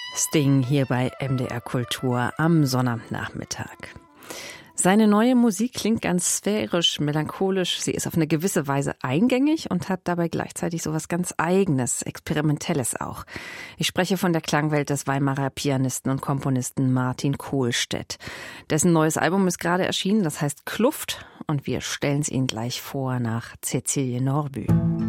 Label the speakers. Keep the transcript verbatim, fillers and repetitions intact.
Speaker 1: Sting hier bei M D R Kultur am Sonnabendnachmittag. Seine neue Musik klingt ganz sphärisch, melancholisch. Sie ist auf eine gewisse Weise eingängig und hat dabei gleichzeitig so was ganz Eigenes, Experimentelles auch. Ich spreche von der Klangwelt des Weimarer Pianisten und Komponisten Martin Kohlstedt. Dessen neues Album ist gerade erschienen, das heißt Kluft. Und wir stellen es Ihnen gleich vor nach Cäcilie Norbu.